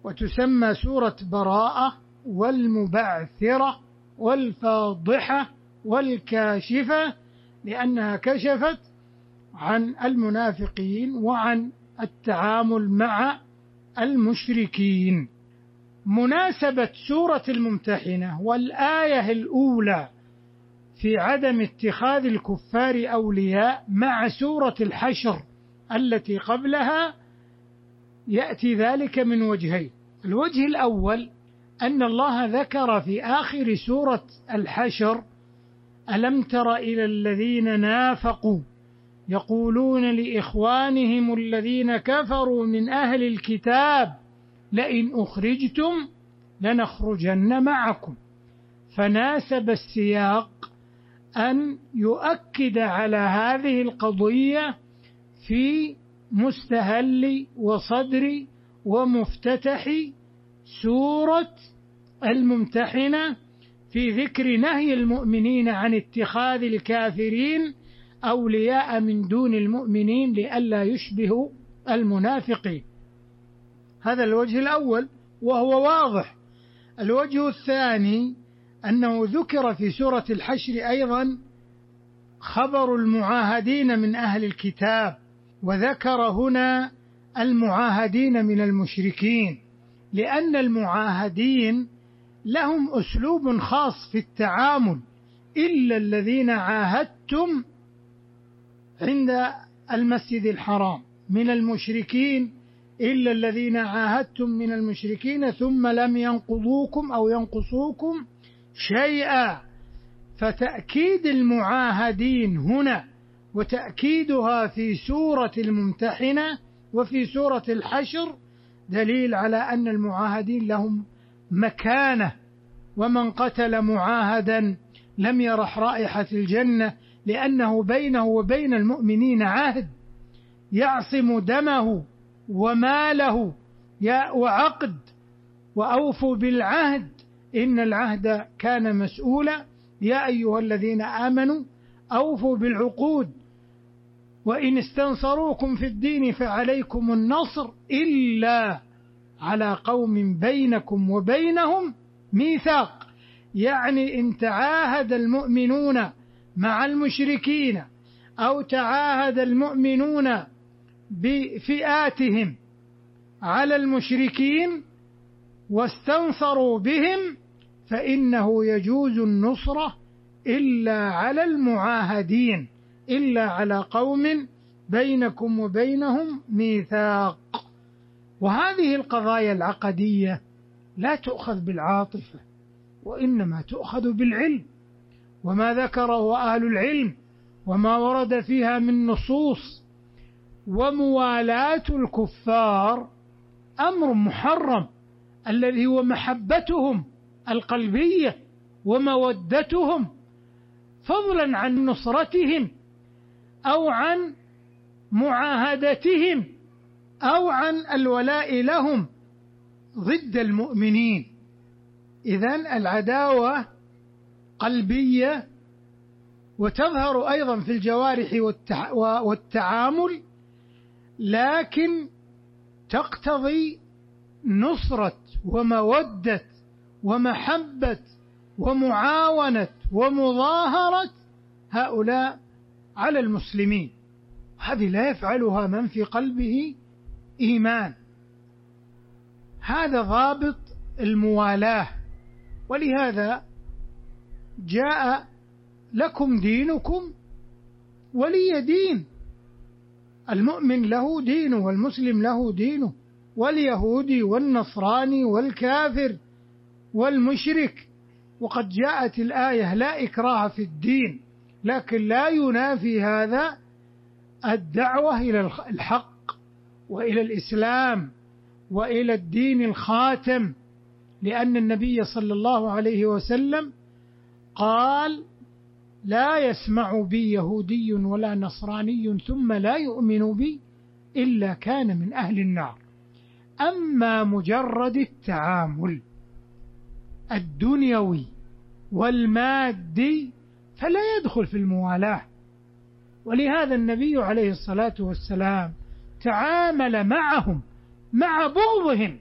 وتسمى سورة براءة والمبعثرة والفاضحة والكاشفة، لأنها كشفت عن المنافقين وعن التعامل مع المشركين. مناسبة سورة الممتحنة والآية الأولى في عدم اتخاذ الكفار أولياء مع سورة الحشر التي قبلها يأتي ذلك من وجهين. الوجه الأول أن الله ذكر في آخر سورة الحشر: ألم تر إلى الذين نافقوا يقولون لإخوانهم الذين كفروا من أهل الكتاب لئن أخرجتم لنخرجن معكم. فناسب السياق أن يؤكد على هذه القضية في مستهل وصدر ومفتتح سورة الممتحنة، في ذكر نهي المؤمنين عن اتخاذ الكافرين أولياء من دون المؤمنين لئلا يشبهوا المنافقين. هذا الوجه الأول وهو واضح. الوجه الثاني أنه ذكر في سورة الحشر أيضا خبر المعاهدين من أهل الكتاب، وذكر هنا المعاهدين من المشركين، لأن المعاهدين لهم أسلوب خاص في التعامل: إلا الذين عاهدتم عند المسجد الحرام من المشركين، إلا الذين عاهدتم من المشركين ثم لم ينقضوكم أو ينقصوكم شيئا. فتأكيد المعاهدين هنا وتأكيدها في سورة الممتحنة وفي سورة الحشر دليل على أن المعاهدين لهم مكانة، ومن قتل معاهدا لم يرح رائحة الجنة، لأنه بينه وبين المؤمنين عهد يعصم دمه وماله وعقد، وأوفوا بالعهد إن العهد كان مسؤولا. يا أيها الذين آمنوا أوفوا بالعقود وإن استنصروكم في الدين فعليكم النصر إلا على قوم بينكم وبينهم ميثاق. يعني إن تعاهد المؤمنون مع المشركين أو تعاهد المؤمنون بفئاتهم على المشركين واستنصروا بهم فإنه يجوز النصرة إلا على المعاهدين، إلا على قوم بينكم وبينهم ميثاق. وهذه القضايا العقدية لا تؤخذ بالعاطفة، وإنما تؤخذ بالعلم، وما ذكره أهل العلم وما ورد فيها من نصوص. وموالاة الكفار أمر محرم، الذي هو محبتهم القلبية ومودتهم، فضلا عن نصرتهم أو عن معاهدتهم أو عن الولاء لهم ضد المؤمنين. إذن العداوة قلبية، وتظهر أيضا في الجوارح والتعامل، لكن تقتضي نصرة ومودة ومحبة ومعاونة ومظاهرة هؤلاء على المسلمين. هذه لا يفعلها من في قلبه إيمان. هذا ضابط الموالاة. ولهذا جاء لكم دينكم ولي دين. المؤمن له دينه والمسلم له دينه، واليهودي والنصراني والكافر والمشرك. وقد جاءت الآية: لا إكراه في الدين، لكن لا ينافي هذا الدعوة إلى الحق وإلى الإسلام وإلى الدين الخاتم، لأن النبي صلى الله عليه وسلم قال: لا يسمع بي يهودي ولا نصراني ثم لا يؤمن بي إلا كان من أهل النار. أما مجرد التعامل الدنيوي والمادي فلا يدخل في الموالاة. ولهذا النبي عليه الصلاة والسلام تعامل معهم مع بغضهم